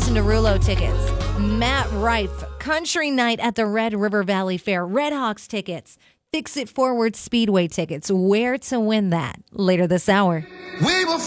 Jason Derulo tickets. Matt Rife, Country Night at the Red River Valley Fair. Red Hawks tickets. Fix It Forward Speedway tickets. Where to win that later this hour. We will